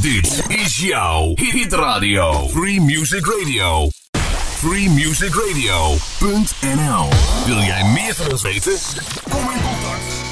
Dit is jouw Hit Radio. Free Music Radio. freemusicradio.nl. Wil jij meer van ons weten? Kom in contact.